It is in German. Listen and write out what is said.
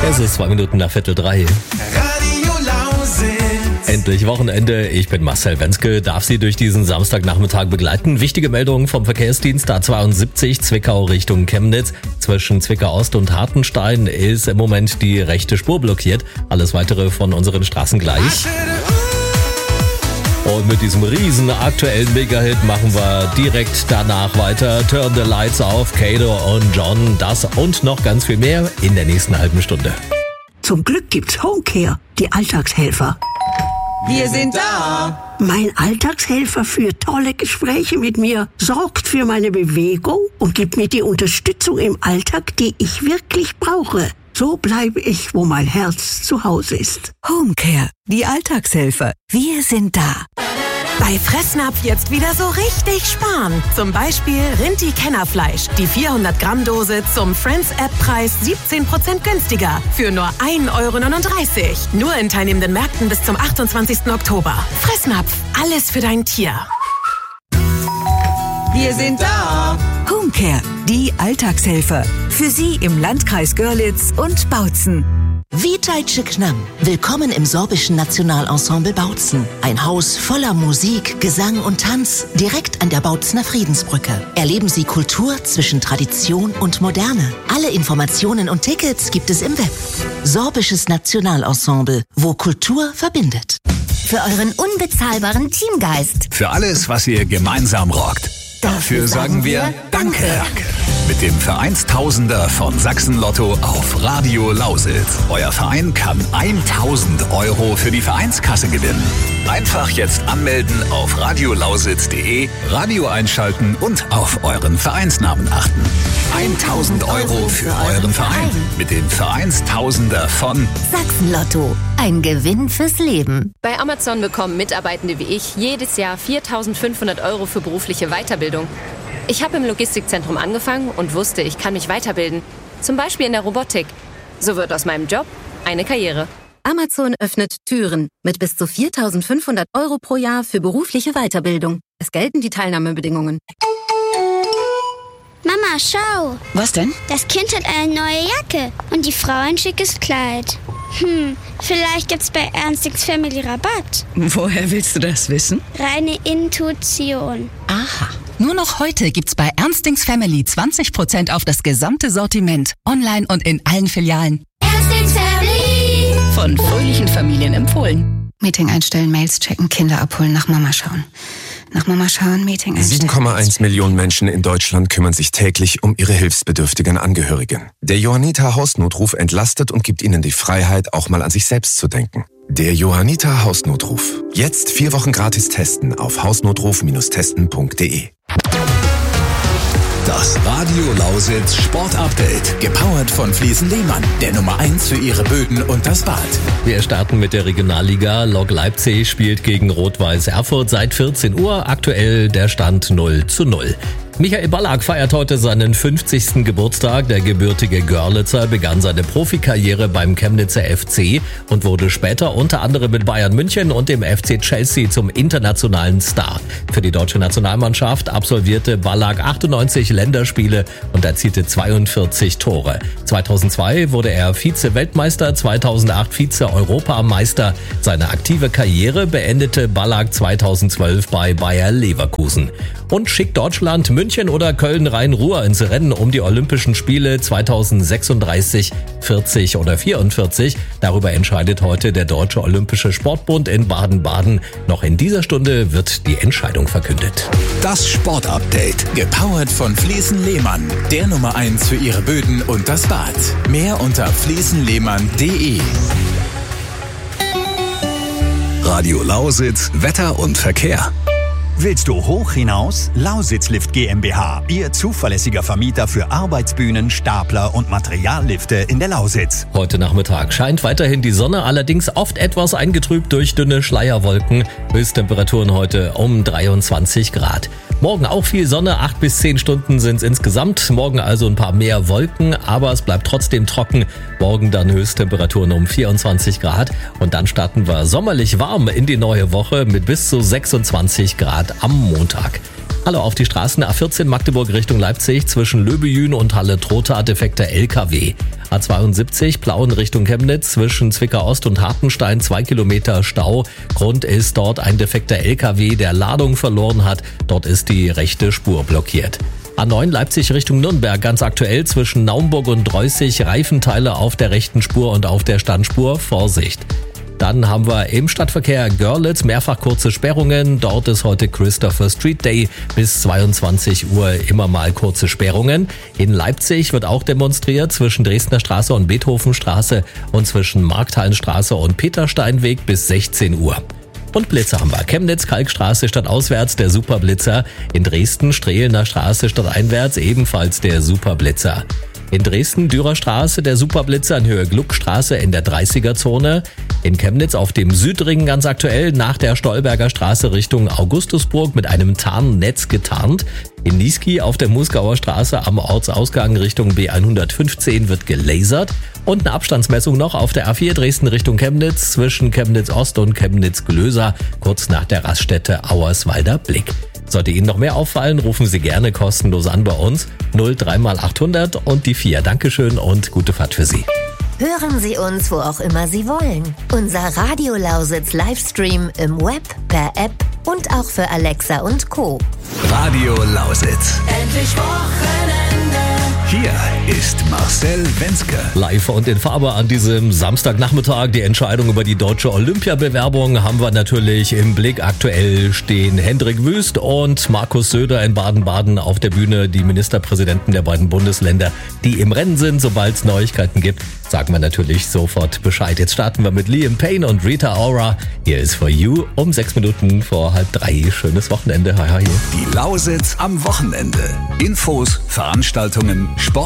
Es ist 2:02. Radio Lausitz. Endlich Wochenende. Ich bin Marcel Wenzke, darf Sie durch diesen Samstagnachmittag begleiten. Wichtige Meldungen vom Verkehrsdienst A72 Zwickau Richtung Chemnitz. Zwischen Zwickau Ost und Hartenstein ist im Moment die rechte Spur blockiert. Alles weitere von unseren Straßen gleich. Und mit diesem riesen aktuellen Mega-Hit machen wir direkt danach weiter. Turn the Lights Off, Kato und John. Das und noch ganz viel mehr in der nächsten halben Stunde. Zum Glück gibt's Homecare, die Alltagshelfer. Wir sind da. Mein Alltagshelfer führt tolle Gespräche mit mir, sorgt für meine Bewegung und gibt mir die Unterstützung im Alltag, die ich wirklich brauche. So bleibe ich, wo mein Herz zu Hause ist. Homecare, die Alltagshelfer. Wir sind da. Bei Fressnapf jetzt wieder so richtig sparen. Zum Beispiel Rinti-Kennerfleisch. Die 400-Gramm-Dose zum Friends-App-Preis 17% günstiger. Für nur 1,39 €. Nur in teilnehmenden Märkten bis zum 28. Oktober. Fressnapf, alles für dein Tier. Wir sind da. Homecare, die Alltagshelfer. Für Sie im Landkreis Görlitz und Bautzen. Witajcie k nam. Willkommen im Sorbischen Nationalensemble Bautzen. Ein Haus voller Musik, Gesang und Tanz, direkt an der Bautzener Friedensbrücke. Erleben Sie Kultur zwischen Tradition und Moderne. Alle Informationen und Tickets gibt es im Web. Sorbisches Nationalensemble, wo Kultur verbindet. Für euren unbezahlbaren Teamgeist. Für alles, was ihr gemeinsam rockt. Dafür sagen wir Danke. Mit dem Vereinstausender von Sachsen Lotto auf Radio Lausitz. Euer Verein kann 1.000 € für die Vereinskasse gewinnen. Einfach jetzt anmelden auf radiolausitz.de, Radio einschalten und auf euren Vereinsnamen achten. 1.000 € für euren Verein mit dem Vereinstausender von Sachsen Lotto. Ein Gewinn fürs Leben. Bei Amazon bekommen Mitarbeitende wie ich jedes Jahr 4.500 € für berufliche Weiterbildung. Ich habe im Logistikzentrum angefangen und wusste, ich kann mich weiterbilden. Zum Beispiel in der Robotik. So wird aus meinem Job eine Karriere. Amazon öffnet Türen mit bis zu 4.500 € pro Jahr für berufliche Weiterbildung. Es gelten die Teilnahmebedingungen. Mama, schau. Was denn? Das Kind hat eine neue Jacke und die Frau ein schickes Kleid. Vielleicht gibt's bei Ernst X Family Rabatt. Woher willst du das wissen? Reine Intuition. Aha. Nur noch heute gibt's bei Ernstings Family 20% auf das gesamte Sortiment. Online und in allen Filialen. Ernstings Family. Von fröhlichen Familien empfohlen. Meeting einstellen, Mails checken, Kinder abholen, nach Mama schauen. Nach Mama schauen, Meeting einstellen. 7,1 Millionen Menschen in Deutschland kümmern sich täglich um ihre hilfsbedürftigen Angehörigen. Der Johanniter Hausnotruf entlastet und gibt ihnen die Freiheit, auch mal an sich selbst zu denken. Der Johanniter Hausnotruf. Jetzt 4 Wochen gratis testen auf hausnotruf-testen.de. Das Radio Lausitz Sport Update. Gepowert von Fliesen Lehmann. Der Nummer 1 für Ihre Böden und das Bad. Wir starten mit der Regionalliga. Lok Leipzig spielt gegen Rot-Weiß Erfurt seit 14 Uhr. Aktuell der Stand 0:0. Michael Ballack feiert heute seinen 50. Geburtstag. Der gebürtige Görlitzer begann seine Profikarriere beim Chemnitzer FC und wurde später unter anderem mit Bayern München und dem FC Chelsea zum internationalen Star. Für die deutsche Nationalmannschaft absolvierte Ballack 98 Länderspiele und erzielte 42 Tore. 2002 wurde er Vize-Weltmeister, 2008 Vize-Europameister. Seine aktive Karriere beendete Ballack 2012 bei Bayer Leverkusen. Und schickt Deutschland München oder Köln-Rhein-Ruhr ins Rennen um die Olympischen Spiele 2036, 40 oder 44. Darüber entscheidet heute der Deutsche Olympische Sportbund in Baden-Baden. Noch in dieser Stunde wird die Entscheidung verkündet. Das Sportupdate. Gepowert von Fliesen Lehmann. Der Nummer 1 für Ihre Böden und das Bad. Mehr unter fliesenlehmann.de. Radio Lausitz, Wetter und Verkehr. Willst du hoch hinaus? Lausitz Lift GmbH, Ihr zuverlässiger Vermieter für Arbeitsbühnen, Stapler und Materiallifte in der Lausitz. Heute Nachmittag scheint weiterhin die Sonne, allerdings oft etwas eingetrübt durch dünne Schleierwolken. Höchsttemperaturen heute um 23 Grad. Morgen auch viel Sonne, 8 bis 10 Stunden sind es insgesamt. Morgen also ein paar mehr Wolken, aber es bleibt trotzdem trocken. Morgen dann Höchsttemperaturen um 24 Grad. Und dann starten wir sommerlich warm in die neue Woche mit bis zu 26 Grad am Montag. Hallo auf die Straßen A14 Magdeburg Richtung Leipzig zwischen Löbejün und Halle-Trotha defekter LKW. A72 Plauen Richtung Chemnitz zwischen Zwickau Ost und Hartenstein 2 Kilometer Stau. Grund ist dort ein defekter LKW, der Ladung verloren hat. Dort ist die rechte Spur blockiert. A9 Leipzig Richtung Nürnberg, ganz aktuell zwischen Naumburg und Dreußig, Reifenteile auf der rechten Spur und auf der Standspur, Vorsicht. Dann haben wir im Stadtverkehr Görlitz mehrfach kurze Sperrungen. Dort ist heute Christopher Street Day. Bis 22 Uhr immer mal kurze Sperrungen. In Leipzig wird auch demonstriert zwischen Dresdner Straße und Beethovenstraße und zwischen Markthallenstraße und Petersteinweg bis 16 Uhr. Und Blitzer haben wir. Chemnitz, Kalkstraße stadtauswärts der Superblitzer. In Dresden, Strehlener Straße stadteinwärts ebenfalls der Superblitzer. In Dresden, Dürerstraße der Superblitzer in Höhe Gluckstraße in der 30er-Zone. In Chemnitz auf dem Südring ganz aktuell nach der Stolberger Straße Richtung Augustusburg mit einem Tarnnetz getarnt. In Niesky auf der Musgauer Straße am Ortsausgang Richtung B115 wird gelasert. Und eine Abstandsmessung noch auf der A4 Dresden Richtung Chemnitz zwischen Chemnitz Ost und Chemnitz Glöser kurz nach der Raststätte Auerswalder Blick. Sollte Ihnen noch mehr auffallen, rufen Sie gerne kostenlos an bei uns. 03x800 und die 4. Dankeschön und gute Fahrt für Sie. Hören Sie uns, wo auch immer Sie wollen. Unser Radio Lausitz Livestream im Web, per App und auch für Alexa und Co. Radio Lausitz. Endlich Wochenende. Hier ist Marcel Wenzke. Live und in Farbe an diesem Samstagnachmittag. Die Entscheidung über die deutsche Olympiabewerbung haben wir natürlich im Blick. Aktuell stehen Hendrik Wüst und Markus Söder in Baden-Baden auf der Bühne. Die Ministerpräsidenten der beiden Bundesländer, die im Rennen sind. Sobald es Neuigkeiten gibt, sagen wir natürlich sofort Bescheid. Jetzt starten wir mit Liam Payne und Rita Ora. Hier ist For You um 6 Minuten vor 2:30. Schönes Wochenende. Hi, hi. Die Lausitz am Wochenende. Infos, Veranstaltungen, Sport